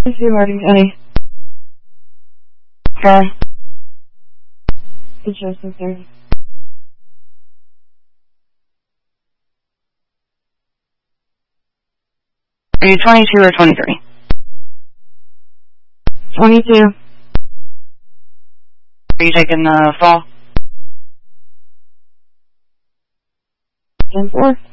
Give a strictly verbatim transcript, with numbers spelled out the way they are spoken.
Let's see, Harding County. Okay. Good show, sister. Are you twenty-two or twenty-three? twenty-two. Are you taking the fall? ten four.